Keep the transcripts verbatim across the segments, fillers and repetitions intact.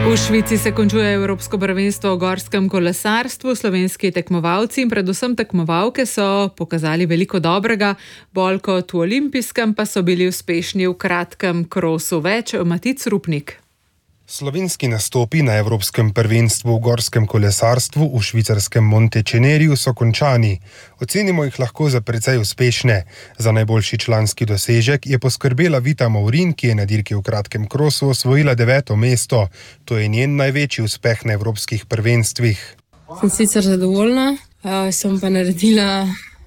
V Švici se končuje Evropsko prvenstvo v gorskem kolesarstvu. Slovenski tekmovalci in predvsem tekmovalke so pokazali veliko dobrega, bolj kot v olimpijskem pa so bili uspešni v kratkem krosu. Več Matic Rupnik. Slovenski nastopi na Evropskem prvenstvu v gorskem kolesarstvu v švicarskem Montecheneriju so končani. Ocenimo jih lahko za precej uspešne. Za najboljši članski dosežek je poskrbela Vita Maurin, ki je na dirki v kratkem krosu osvojila deveto mesto. To je njen največji uspeh na evropskih prvenstvih. Sem sicer zadovoljna, uh, sem pa naredila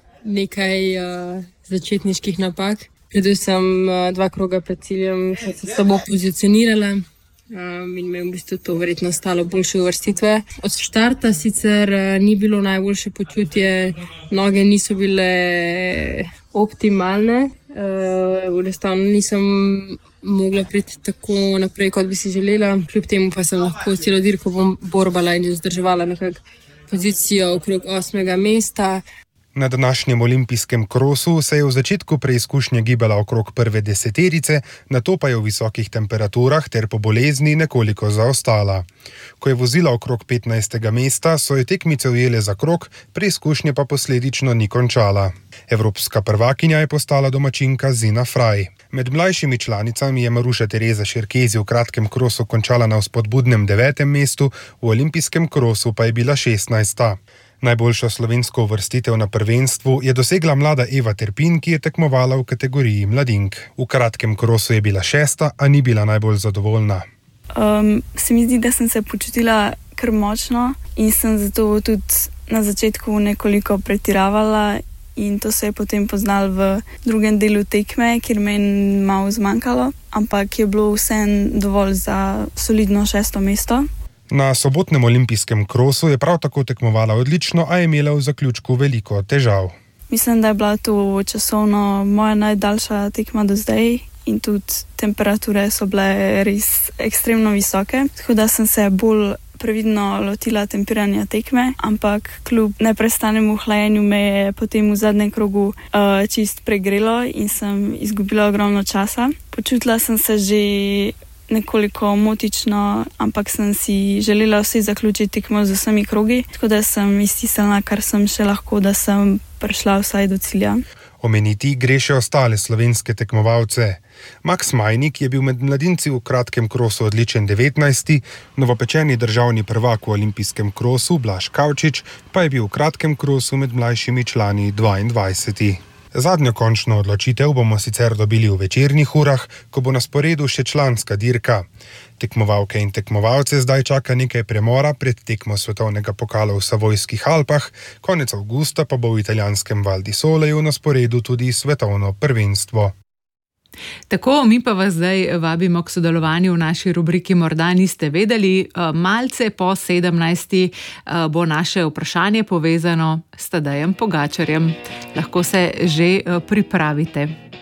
nekaj uh, začetniških napak. Predvsem uh, dva kroga pred ciljem sem se slabo pozicionirala. Um, in me je v bistvu to verjetno stalo boljše uvrstitve. Od štarta sicer uh, ni bilo najboljše počutje, noge niso bile optimalne, uh, enostavno nisem mogla priti tako naprej, kot bi si želela. Kljub temu pa sem lahko celo dirko borbala in vzdrževala nekako pozicijo okrog osmega mesta. Na današnjem olimpijskem krosu se je v začetku preizkušnje gibala okrog prve deseterice, nato pa je v visokih temperaturah ter po bolezni nekoliko zaostala. Ko je vozila okrog petnajstega mesta, so jo tekmice ujele za krog, preizkušnje pa posledično ni končala. Evropska prvakinja je postala domačinka Zina Fraj. Med mlajšimi članicami je Maruša Tereza Šerkezi v kratkem krosu končala na vzpodbudnem devetem mestu, v olimpijskem krosu pa je bila šestnajsta. Najboljšo slovensko uvrstitev na prvenstvu je dosegla mlada Eva Terpin, ki je tekmovala v kategoriji mladink. V kratkem krosu je bila šesta, a ni bila najbolj zadovoljna. Um, se mi zdi, da sem se počutila kar močno in sem zato tudi na začetku nekoliko pretiravala in to se je potem poznalo v drugem delu tekme, kjer me je malo zmanjkalo, ampak je bilo vseeno dovolj za solidno šesto mesto. Na sobotnem olimpijskem krosu je prav tako tekmovala odlično, a je imela v zaključku veliko težav. Mislim, da je bila to časovno moja najdaljša tekma do zdaj in tudi temperature so bile res ekstremno visoke, tako da sem se bolj previdno lotila tempiranja tekme, ampak kljub neprestanemu hlajenju me je potem v zadnjem krogu uh, čist pregrelo in sem izgubila ogromno časa. Počutila sem se že nekoliko motično, ampak sem si želela vse zaključiti tekmo z vsemi krogi, tako da sem iztisnila, kar sem še lahko, da sem prišla vsaj do cilja. Omeniti gre še ostale slovenske tekmovalce. Max Majnik je bil med mladinci v kratkem krosu odličen devetnajsti, novopečeni državni prvak v olimpijskem krosu Blaž Kavčič pa je bil v kratkem krosu med mlajšimi člani dvaindvajseti. Zadnjo končno odločitev bomo sicer dobili v večernih urah, ko bo na sporedu še članska dirka. Tekmovalke in tekmovalce zdaj čaka nekaj premora pred tekmo svetovnega pokala v Savojskih Alpah, konec avgusta pa bo v italijanskem Val di Soleju na sporedu tudi svetovno prvenstvo. Tako, mi pa vas zdaj vabimo k sodelovanju v naši rubriki Morda niste vedeli. Malce po sedemnajsti bo naše vprašanje povezano s Tadejem Pogačarjem. Lahko se že pripravite.